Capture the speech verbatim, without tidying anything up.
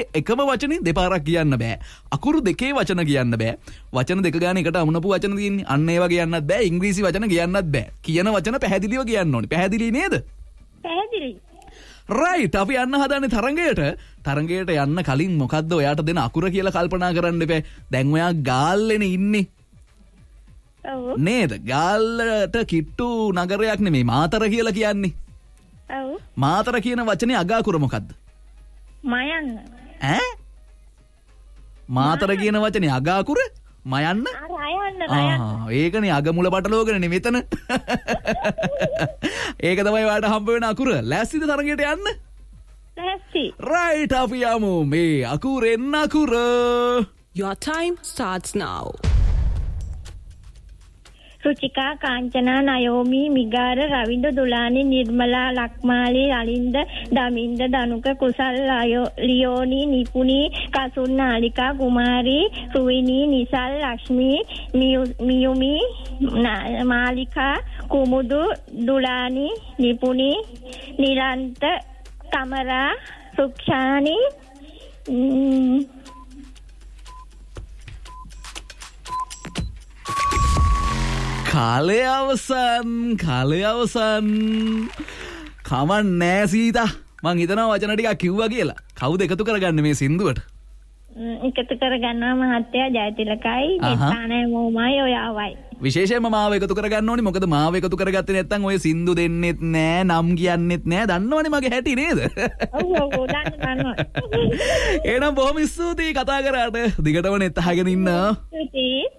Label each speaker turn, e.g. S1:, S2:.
S1: එකම වචනේ දෙපාරක් කියන්න බෑ. අකුරු දෙකේ වචන කියන්න බෑ. වචන දෙක ගාන එකට අමුණපු වචන තියෙන්නේ. අන්න ඒවා කියන්නත් බෑ. ඉංග්‍රීසි වචන කියන්නත් බෑ. කියන වචන පැහැදිලිව කියන්න ඕනේ. පැහැදිලි නේද?
S2: පැහැදිලි.
S1: රයිට්. අපි යන්න හදන්නේ තරංගයට. තරංගයට යන්න කලින් මොකද්ද ඔයාට දෙන අකුර කියලා කල්පනා කරන්න එපා. දැන් ඔයා ගාල්ලේනේ ඉන්නේ.
S2: ඔව්.
S1: නේද? ගාල්ලට කිට්ටු නගරයක් නෙමෙයි මාතර කියලා කියන්නේ.
S2: ඔව්.
S1: මාතර කියන වචනේ අග අකුර මොකද්ද?
S2: මයන්න.
S1: ඈ? මාතර කියන වචනේ අග අකුර මයන්න?
S2: අර අයන්න රයන්න.
S1: ආ ඒකනේ අග මුල පටලවගෙනනේ මෙතන. ඒක තමයි ඔයාලට හම්බ වෙන අකුර. ලෑස්තිද තරගයට යන්න?
S2: ලෑස්ති.
S1: රයිට් අපි යමු මේ අකුරෙන් අකුර.
S3: Your time starts now.
S2: රුචිකා Kanchana Nayomi මිගාර රවින්ද දුලානි නිර්මලා ලක්මාලි අලින්ද දමින්ද දනුක කුසල් ලියෝනි නිපුනි කසුන් නාලිකා කුමාරි රුවිනි නිසල් ලක්ෂ්මී මියුමි මාලිකා කුමුදු දුලානි නිපුනි නිරන්ත කමරා සුක්ෂානි
S1: කාලය අවසන් කාලය අවසන් කමන් නෑ සීතා මං හිතනවා වචන ටිකක් කිව්වා කියලා. කවුද එකතු කරගන්නේ මේ සින්දුවට?
S2: එකතු කරගන්නවා මහත්තයා ජයතිලකයි නිස්සානයි මොමයි ඔයාවයි.
S1: විශේෂයෙන්ම මාව එකතු කරගන්න ඕනි. මොකද මාව එකතු කරගත්තේ නැත්නම් ඔය සින්දු දෙන්නෙත් නෑ නම් කියන්නෙත් නෑ. දන්නවනේ මගේ හැටි නේද?
S2: ඔව් ඔව් දන්න දන්නවා.
S1: එහෙනම් බොහොම ස්තුතියි කතා කරාට. දිගටම නෙත් අහගෙන ඉන්න.
S2: ස්තුතියි.